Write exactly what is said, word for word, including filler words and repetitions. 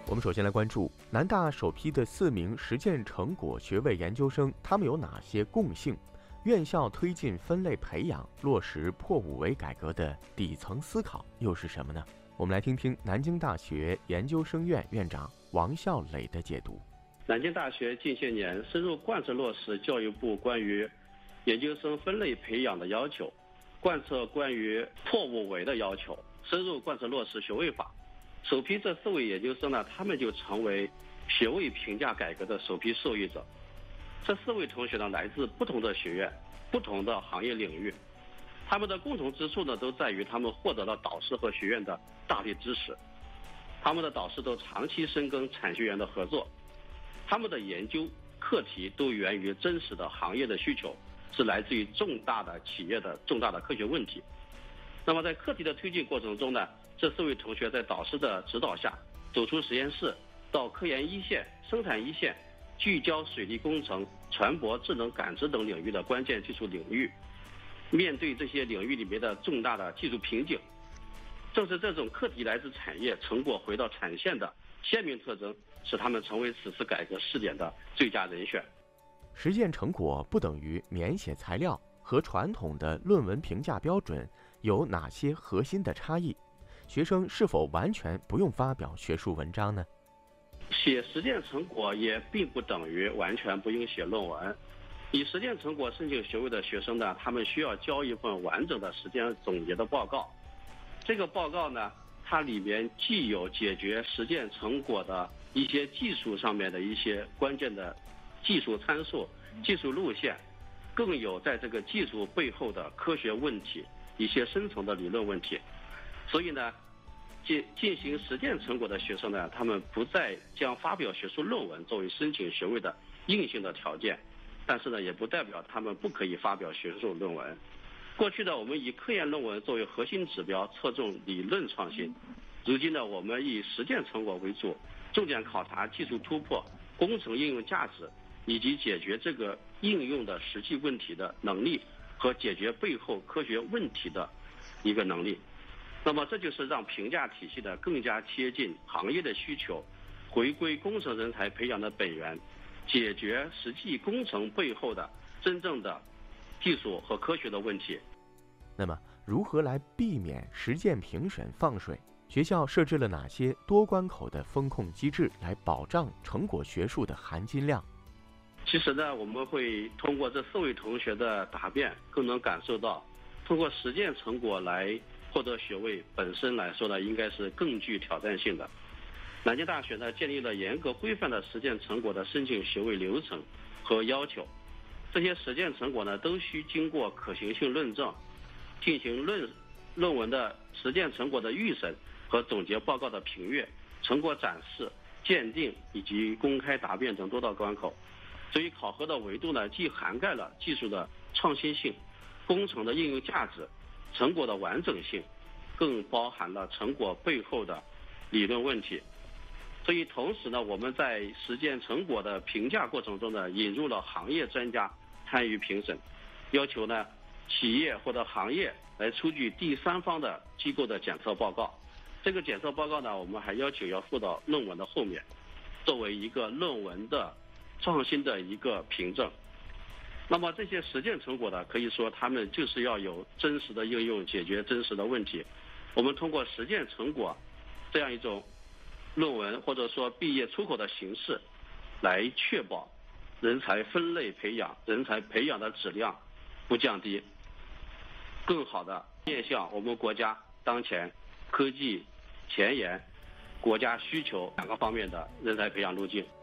我们首先来关注南大首批的四名实践成果学位研究生，他们有哪些共性？院校推进分类培养，落实破五维改革的底层思考又是什么呢？我们来听听南京大学研究生院院长王孝磊的解读。 南京大学近些年深入贯彻落实教育部关于研究生分类培养的要求，贯彻关于破五维的要求，深入贯彻落实学位法。首批这四位研究生呢，他们就成为学位评价改革的首批受益者。这四位同学呢，来自不同的学院、不同的行业领域，他们的共同之处呢，都在于他们获得了导师和学院的大力支持。他们的导师都长期深耕产学研的合作，他们的研究课题都源于真实的行业的需求，是来自于重大的企业的重大的科学问题。那么在课题的推进过程中呢，这四位同学在导师的指导下，走出实验室，到科研一线、生产一线，聚焦水利工程、船舶、智能感知等领域的关键技术领域，面对这些领域里面的重大的技术瓶颈。正是这种课题来自产业，成果回到产线的鲜明特征，使他们成为此次改革试点的最佳人选。 实践成果不等于免写材料，和传统的论文评价标准有哪些核心的差异？学生是否完全不用发表学术文章呢？ 写实践成果也并不等于完全不用写论文。以实践成果申请学位的学生呢，他们需要交一份完整的实践总结的报告。这个报告呢，它里面既有解决实践成果的一些技术上面的一些关键的技术参数、技术路线，更有在这个技术背后的科学问题，一些深层的理论问题。所以呢，进进行实践成果的学生呢，他们不再将发表学术论文作为申请学位的硬性的条件，但是呢，也不代表他们不可以发表学术论文。过去呢，我们以科研论文作为核心指标，侧重理论创新。如今呢，我们以实践成果为主，重点考察技术突破、工程应用价值，以及解决这个应用的实际问题的能力和解决背后科学问题的一个能力。那么这就是让评价体系的更加贴近行业的需求，回归工程人才培养的本源，解决实际工程背后的真正的技术和科学的问题。 那么如何来避免实践评审放水？学校设置了哪些多关口的风控机制来保障成果学术的含金量？ 其实呢，我们会通过这四位同学的答辩，更能感受到通过实践成果来获得学位本身来说呢，应该是更具挑战性的。南京大学呢，建立了严格规范的实践成果的申请学位流程和要求。这些实践成果呢，都需经过可行性论证，进行论论文的实践成果的预审和总结报告的评阅、成果展示、鉴定以及公开答辩等多道关口。所以考核的维度呢，既涵盖了技术的创新性、工程的应用价值、成果的完整性，更包含了成果背后的理论问题。所以同时呢，我们在实践成果的评价过程中呢，引入了行业专家参与评审，要求呢企业或者行业来出具第三方的机构的检测报告。这个检测报告呢，我们还要求要附到论文的后面，作为一个论文的创新的一个凭证。那么这些实践成果呢，可以说他们就是要有真实的应用，解决真实的问题。我们通过实践成果这样一种论文或者说毕业出口的形式，来确保人才分类培养、人才培养的质量不降低，更好的面向我们国家当前科技前沿、国家需求两个方面的人才培养路径。